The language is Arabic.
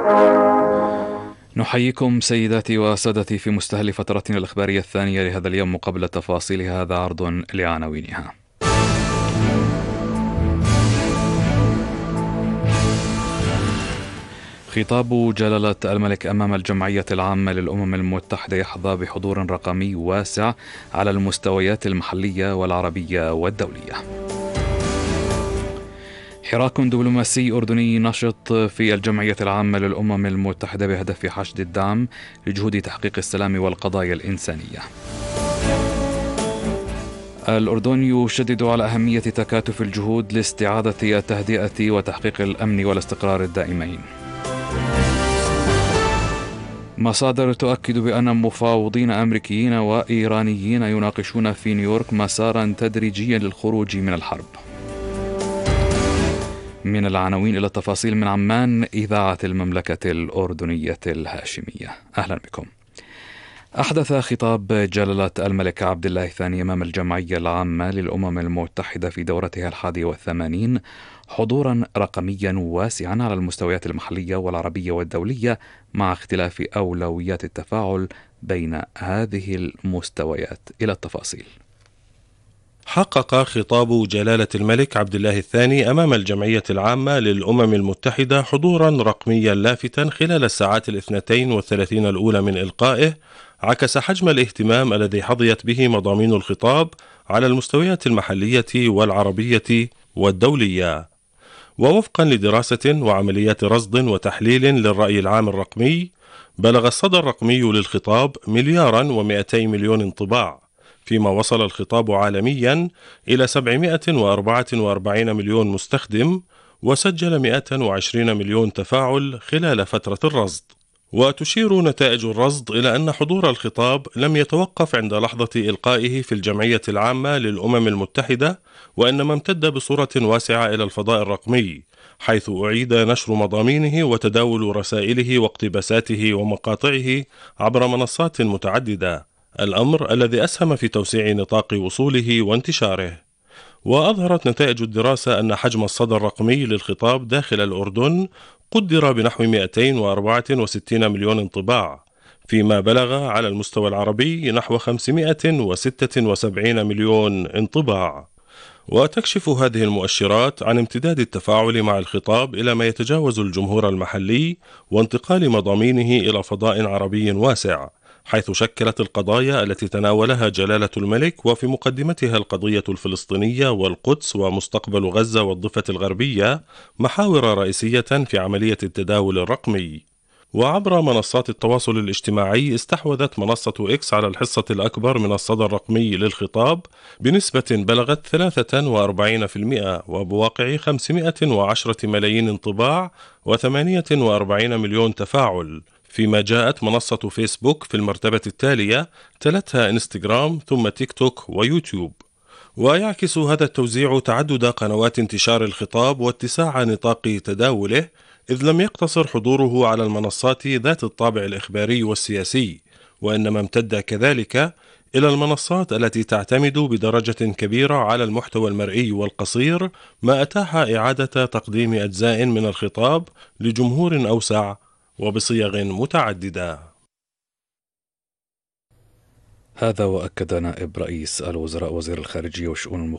نحييكم سيداتي وسادتي في مستهل فترتنا الإخبارية الثانية لهذا اليوم. قبل تفاصيل هذا عرض لعناوينها. خطاب جلالة الملك أمام الجمعية العامة للأمم المتحدة يحظى بحضور رقمي واسع على المستويات المحلية والعربية والدولية. حراك دبلوماسي أردني نشط في الجمعية العامة للأمم المتحدة بهدف حشد الدعم لجهود تحقيق السلام والقضايا الإنسانية. الأردن يشدد على أهمية تكاتف الجهود لاستعادة التهدئة وتحقيق الأمن والاستقرار الدائمين. مصادر تؤكد بأن مفاوضين أمريكيين وإيرانيين يناقشون في نيويورك مسارا تدريجيا للخروج من الحرب. من العناوين إلى التفاصيل من عمان، إذاعة المملكة الأردنية الهاشمية. أهلا بكم. أحدث خطاب جلالة الملك عبد الله الثاني أمام الجمعية العامة للأمم المتحدة في دورتها 81 حضورا رقميا واسعا على المستويات المحلية والعربية والدولية، مع اختلاف أولويات التفاعل بين هذه المستويات. إلى التفاصيل. حقق خطاب جلالة الملك عبد الله الثاني أمام الجمعية العامة للأمم المتحدة حضورا رقميا لافتا خلال الساعات 32 الأولى من إلقائه، عكس حجم الاهتمام الذي حظيت به مضامين الخطاب على المستويات المحلية والعربية والدولية. ووفقا لدراسة وعمليات رصد وتحليل للرأي العام الرقمي، بلغ الصدى الرقمي للخطاب 2,200,000,000 انطباع، فيما وصل الخطاب عالميا إلى 744 مليون مستخدم، وسجل 120 مليون تفاعل خلال فترة الرصد. وتشير نتائج الرصد إلى أن حضور الخطاب لم يتوقف عند لحظة إلقائه في الجمعية العامة للأمم المتحدة، وإنما امتد بصورة واسعة إلى الفضاء الرقمي، حيث أعيد نشر مضامينه وتداول رسائله واقتباساته ومقاطعه عبر منصات متعددة، الأمر الذي أسهم في توسيع نطاق وصوله وانتشاره. وأظهرت نتائج الدراسة أن حجم الصدى الرقمي للخطاب داخل الأردن قدر بنحو 264 مليون انطباع، فيما بلغ على المستوى العربي نحو 576 مليون انطباع. وتكشف هذه المؤشرات عن امتداد التفاعل مع الخطاب إلى ما يتجاوز الجمهور المحلي، وانتقال مضامينه إلى فضاء عربي واسع، حيث شكلت القضايا التي تناولها جلالة الملك وفي مقدمتها القضية الفلسطينية والقدس ومستقبل غزة والضفة الغربية محاور رئيسية في عملية التداول الرقمي. وعبر منصات التواصل الاجتماعي، استحوذت منصة إكس على الحصة الأكبر من الصدى الرقمي للخطاب بنسبة بلغت 43%، وبواقع 510 ملايين انطباع و48 مليون تفاعل، فيما جاءت منصة فيسبوك في المرتبة التالية، تلتها إنستغرام ثم تيك توك ويوتيوب. ويعكس هذا التوزيع تعدد قنوات انتشار الخطاب واتساع نطاق تداوله، إذ لم يقتصر حضوره على المنصات ذات الطابع الإخباري والسياسي، وإنما امتد كذلك إلى المنصات التي تعتمد بدرجة كبيرة على المحتوى المرئي والقصير، ما أتاح إعادة تقديم أجزاء من الخطاب لجمهور أوسع وبصيغ متعددة. هذا وأكد نائب رئيس الوزراء وزير الخارجية وشؤون